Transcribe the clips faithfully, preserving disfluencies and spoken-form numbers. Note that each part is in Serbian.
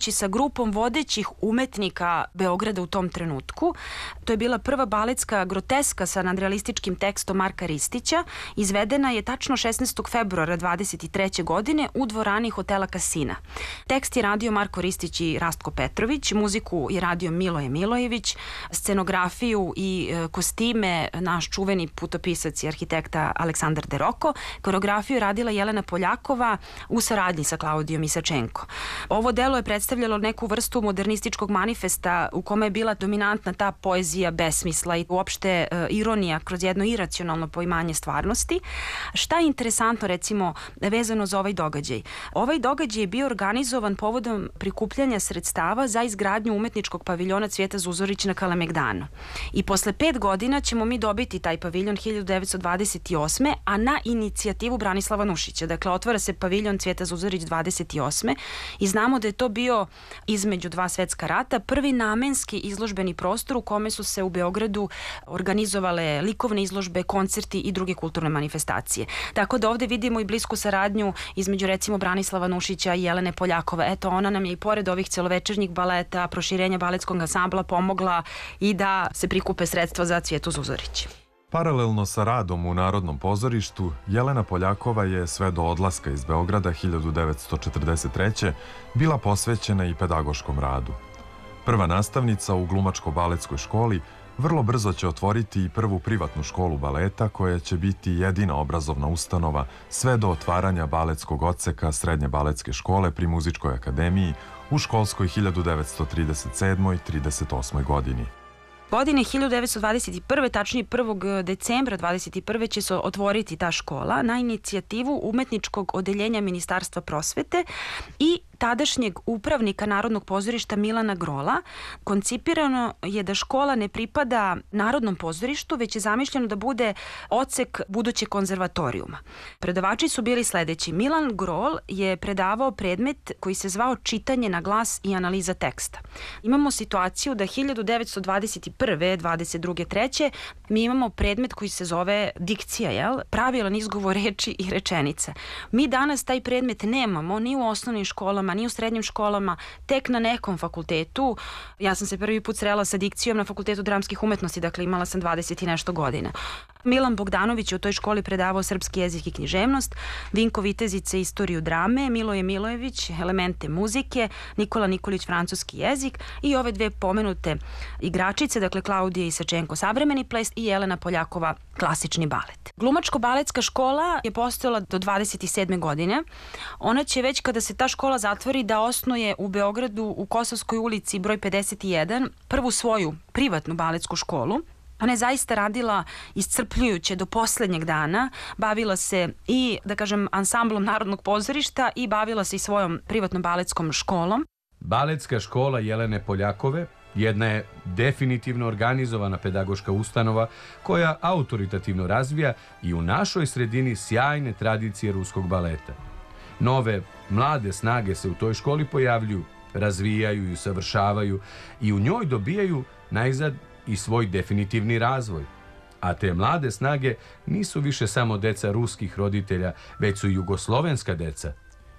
sarađujući sa grupom vodećih umetnika Beograda u tom trenutku. To je bila prva baletska groteska sa nadrealističkim tekstom Marka Ristića. Izvedena je tačno šesnaestog februara dvadeset treće godine u dvorani hotela Kasina. Tekst je radio Marko Ristić i Rastko Petrović, muziku je radio Miloje Milojević, scenografiju i e, kostime naš čuveni putopisac i arhitekta Aleksandar Deroko, koreografiju je radila Jelena Poljakova u saradnji sa Klaudijom Isačenko. Ovo delo je predstavljalo neku vrstu modernističkog manifesta u kome je bila dominantna ta poezija besmisla i uopšte e, ironija kroz jedno iracionalno poimanje stvarnosti. Šta je interesantno recimo vezano za ovaj događaj? Ovaj događaj je bio organizovan povodom prikupljanja sredstava za izgradnju umetničkog paviljona Cvijeta Zuzorić na Kalemegdanu. I posle pet godina ćemo mi dobiti taj paviljon hiljadu devetsto dvadeset osme. a na inicijativu Branislava Nušića. Dakle, otvara se paviljon Cvijeta Zuzorić dvadeset osme. i znamo da je to bio između dva svetska rata prvi namenski izložbeni prostor u kome su se u Beogradu organizovale likovne izložbe, koncerti i druge kulturne manifestacije. Tako da ovde vidimo i blisku saradnju između recimo Branislava Nušića i Jelene Poljakova. Eto, ona nam je i pored ovih celovečernjih baleta, proširenja baletskog ansambla pomogla i da se prikupe sredstva za Cvijetu Zuzorić. Paralelno sa radom u Narodnom pozorištu, Jelena Poljakova je sve do odlaska iz Beograda hiljadu devetsto četrdeset treće. bila posvećena i pedagoškom radu. Prva nastavnica u glumačko-baletskoj školi vrlo brzo će otvoriti i prvu privatnu školu baleta koja će biti jedina obrazovna ustanova sve do otvaranja baletskog odseka Srednje baletske škole pri Muzičkoj akademiji u školskoj hiljadu devetsto trideset sedmoj trideset osmoj godini. Godine hiljadu devetsto dvadeset prve. tačnije prvog decembra dvadeset prve. će se otvoriti ta škola na inicijativu umetničkog odeljenja Ministarstva prosvete i tadašnjeg upravnika Narodnog pozorišta Milana Grola. Koncipirano je da škola ne pripada Narodnom pozorištu, već je zamišljeno da bude odsek budućeg konzervatorijuma. Predavači su bili sledeći. Milan Grol je predavao predmet koji se zvao čitanje na glas i analiza teksta. Imamo situaciju da hiljadu devetsto dvadeset prve. dvadeset druge. treće. mi imamo predmet koji se zove dikcija, jel? Pravilan izgovor reči i rečenica. Mi danas taj predmet nemamo ni u osnovnim školama, ni u srednjim školama, tek na nekom fakultetu. Ja sam se prvi put srela sa dikcijom na Fakultetu dramskih umetnosti, dakle imala sam dvadeset i nešto godina. Milan Bogdanović je u toj školi predavao srpski jezik i književnost, Vinko Vitezice istoriju drame, Miloje Milojević elemente muzike, Nikola Nikolić francuski jezik i ove dve pomenute igračice, dakle Klaudija Isačenko savremeni ples i Jelena Poljakova klasični balet. Glumačko-baletska škola je postojala do dvadeset sedme. godine. Ona će već kada se ta škola zatvori da osnuje u Beogradu u Kosovskoj ulici broj pedeset jedan prvu svoju privatnu baletsku školu. Ona je zaista radila iscrpljujuće do poslednjeg dana, bavila se i, da kažem, ansamblom Narodnog pozorišta i bavila se i svojom privatnom baletskom školom. Baletska škola Jelene Poljakove jedna je definitivno organizovana pedagoška ustanova koja autoritativno razvija i u našoj sredini sjajne tradicije ruskog baleta. Nove, mlade snage se u toj školi pojavljuju, razvijaju i usavršavaju i u njoj dobijaju najzad i svoj definitivni razvoj. A te mlade snage nisu više samo deca ruskih roditelja, već su i jugoslovenska deca.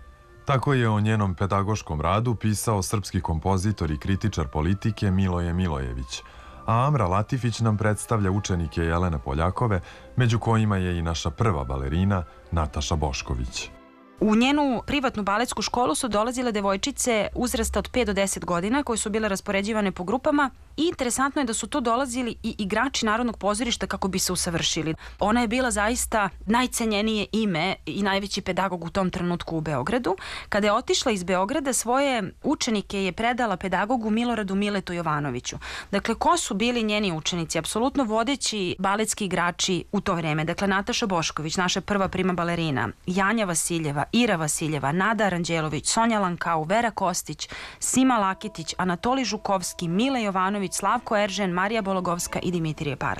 Tako je o njenom pedagoškom radu pisao srpski kompozitor i kritičar politike Miloje Milojević, a Amra Latifić nam predstavlja učenike Jelene Poljakove, među kojima je i naša prva balerina Nataša Bošković. U njenu privatnu baletsku školu su dolazile devojčice uzrasta od pet do deset godina koje su bile raspoređivane po grupama i interesantno je da su tu dolazili i igrači Narodnog pozorišta kako bi se usavršili. Ona je bila zaista najcenjenije ime i najveći pedagog u tom trenutku u Beogradu. Kada je otišla iz Beograda, svoje učenike je predala pedagogu Miloradu Miletu Jovanoviću. Dakle, ko su bili njeni učenici? Apsolutno vodeći baletski igrači u to vreme. Dakle, Nataša Bošković, naša prva prima balerina, Janja Vasiljeva, Ira Vasiljeva, Nada Aranđelović, Sonja Lankau, Vera Kostić, Sima Laketić, Anatolij Žukovski, Mile Jovanović, Slavko Eržen, Marija Bologovska i Dimitrije Parle.